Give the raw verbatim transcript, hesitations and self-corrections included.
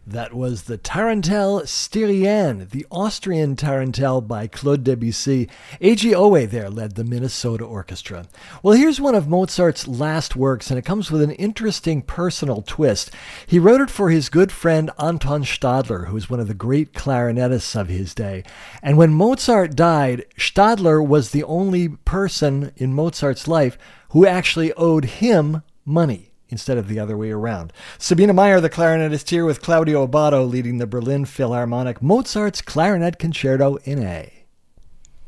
That was the Tarantelle Styrienne, the Austrian Tarantelle by Claude Debussy. A G Owe there led the Minnesota Orchestra. Well, here's one of Mozart's last works, and it comes with an interesting personal twist. He wrote it for his good friend Anton Stadler, who was one of the great clarinetists of his day. And when Mozart died, Stadler was the only person in Mozart's life who actually owed him money, instead of the other way around. Sabina Meyer, the clarinetist, here with Claudio Abbado leading the Berlin Philharmonic, Mozart's Clarinet Concerto in A.